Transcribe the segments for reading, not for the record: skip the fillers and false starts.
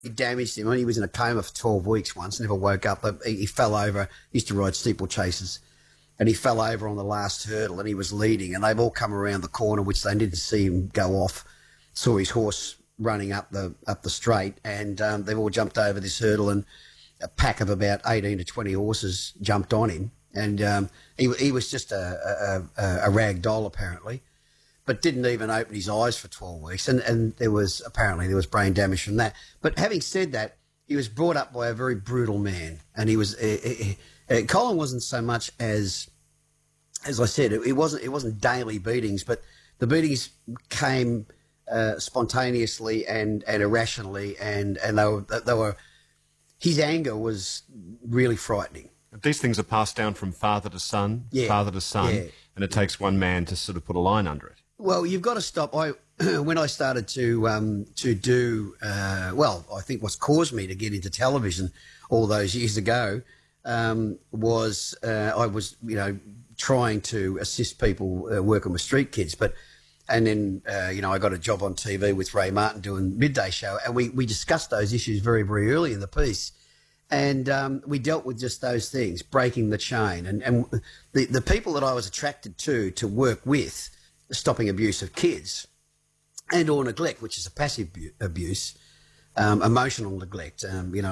he damaged him. I mean, he was in a coma for 12 weeks once, never woke up. He fell over. He used to ride steeplechases. And he fell over on the last hurdle and he was leading. And they've all come around the corner, which they didn't see him go off, saw his horse running up the straight. And they've all jumped over this hurdle and a pack of about 18 to 20 horses jumped on him. And he was just a rag doll, apparently, but didn't even open his eyes for 12 weeks. And there was brain damage from that. But having said that, he was brought up by a very brutal man. And he was Colin wasn't so much as I said, it wasn't daily beatings, but the beatings came spontaneously and irrationally, and they were his anger was really frightening. These things are passed down from father to son, and it takes one man to sort of put a line under it. Well, you've got to stop. When I started to do I think what's caused me to get into television all those years ago was I was trying to assist people working with street kids, and then I got a job on TV with Ray Martin doing Midday Show, and we discussed those issues very, very early in the piece. And we dealt with just those things, breaking the chain. And the people that I was attracted to work with, stopping abuse of kids and or neglect, which is a passive abuse, emotional neglect,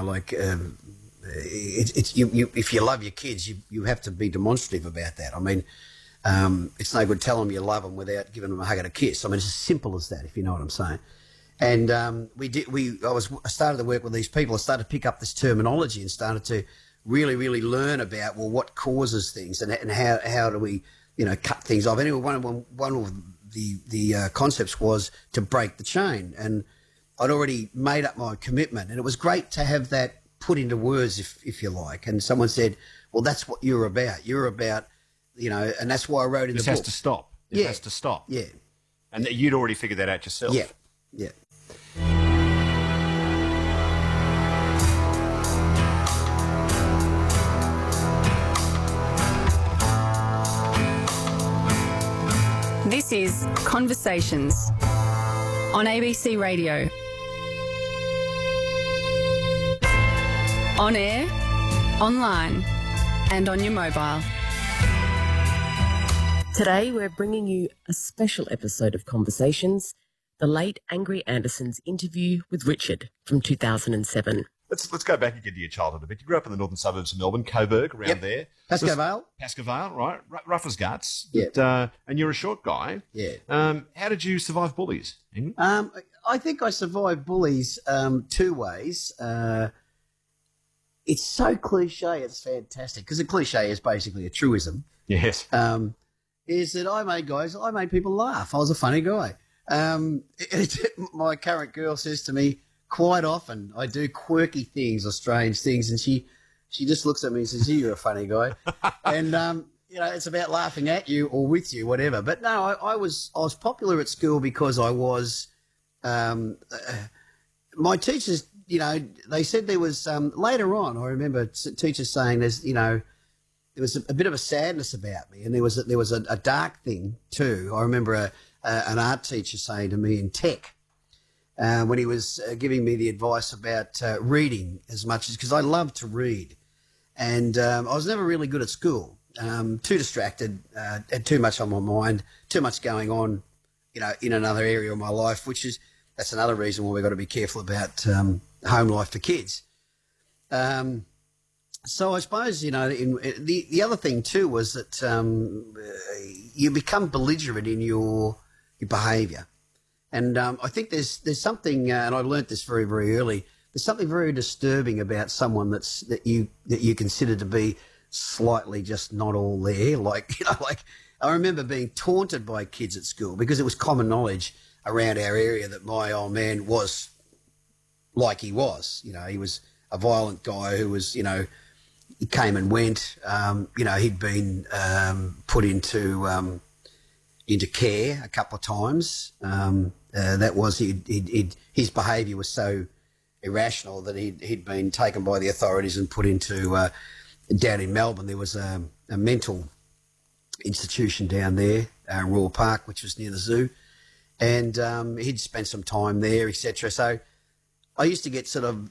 if you love your kids, you have to be demonstrative about that. I mean, it's no good telling them you love them without giving them a hug and a kiss. I mean, it's as simple as that, if you know what I'm saying. And I started to work with these people. I started to pick up this terminology and started to really, really learn about, well, what causes things and how do we, cut things off. Anyway, one of the concepts was to break the chain. And I'd already made up my commitment. And it was great to have that put into words, if you like. And someone said, well, that's what you're about. You're about, and that's why I wrote in the book. This has to stop. It has to stop. Yeah. And you'd already figured that out yourself. Yeah. Yeah. This is Conversations on ABC Radio. On air, online, and on your mobile. Today we're bringing you a special episode of Conversations, the late Angry Anderson's interview with Richard from 2007. Let's go back again to your childhood a bit. You grew up in the northern suburbs of Melbourne, Coburg, around there. Pascoe Vale. Pascoe Vale, right. Rough as guts. Yeah. But, and you're a short guy. Yeah. How did you survive bullies? I think I survived bullies two ways. It's so cliche, it's fantastic, because a cliche is basically a truism. Yes. Is that I made people laugh. I was a funny guy. My current girl says to me quite often, I do quirky things or strange things, and she just looks at me and says, you're a funny guy. And, it's about laughing at you or with you, whatever. But no, I was popular at school because I was my teachers, they said there was later on, I remember teachers saying there was a bit of a sadness about me, and there was a dark thing too. I remember an art teacher saying to me in tech when he was giving me the advice about reading as much as, because I love to read, and I was never really good at school, too distracted, had too much on my mind, too much going on, in another area of my life, that's another reason why we've got to be careful about home life for kids. So I suppose, the other thing too was that you become belligerent in your behaviour. And I think there's something, and I learnt this very, very early, there's something very disturbing about someone that you consider to be slightly just not all there. Like I remember being taunted by kids at school because it was common knowledge around our area that my old man was like he was. He was a violent guy who was, he came and went. He'd been put into care a couple of times. That was his behaviour was so irrational that he'd been taken by the authorities and put into down in Melbourne. There was a mental institution down there, Royal Park, which was near the zoo, and he'd spent some time there, etc. So I used to get sort of